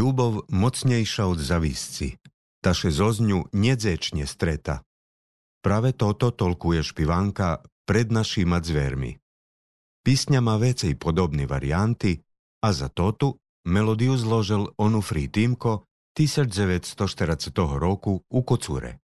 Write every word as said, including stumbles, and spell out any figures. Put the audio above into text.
Ľubov mocnejša od zavisci, taše zozňu nedzečne streta. Práve toto tolkuje špivanka pred našima dzvermi. Písňa má vecej podobné varianty a za totu melódiu zložil Onufrij Tímko devätnásťstoštyridsiateho roku u Kocúre.